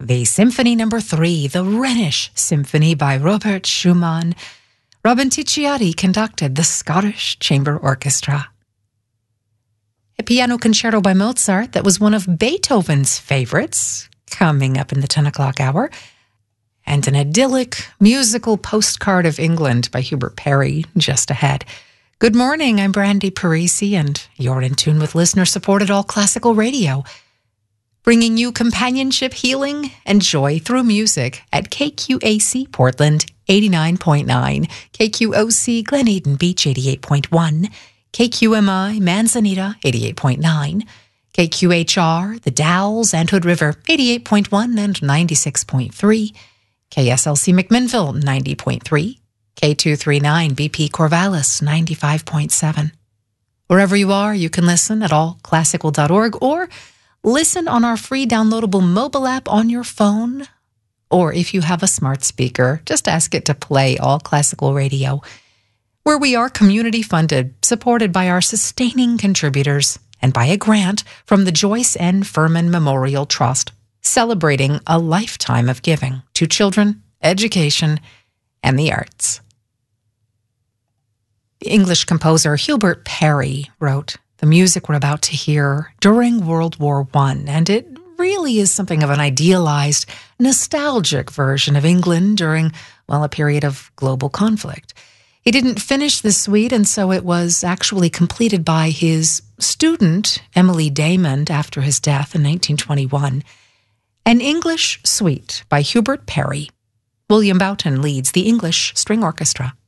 the Symphony No. 3, the Rhenish Symphony by Robert Schumann. Robin Ticciati conducted the Scottish Chamber Orchestra. A piano concerto by Mozart that was one of Beethoven's favorites, coming up in the 10 o'clock hour. And an idyllic musical postcard of England by Hubert Parry just ahead. Good morning, I'm Brandy Parisi, and you're in tune with listener-supported All Classical Radio, bringing you companionship, healing, and joy through music at KQAC Portland 89.9, KQOC Glen Eden Beach 88.1, KQMI Manzanita 88.9, KQHR The Dalles and Hood River 88.1 and 96.3, KSLC McMinnville 90.3, K239 BP Corvallis 95.7. Wherever you are, you can listen at allclassical.org or listen on our free downloadable mobile app on your phone. Or if you have a smart speaker, just ask it to play All Classical Radio, where we are community funded, supported by our sustaining contributors and by a grant from the Joyce N. Furman Memorial Trust, celebrating a lifetime of giving to children, education, and the arts. The English composer Hubert Parry wrote the music we're about to hear during World War I, and it really is something of an idealized, nostalgic version of England during, a period of global conflict. He didn't finish this suite, and so it was actually completed by his student, Emily Damon, after his death in 1921. An English suite by Hubert Parry. William Boughton leads the English String Orchestra.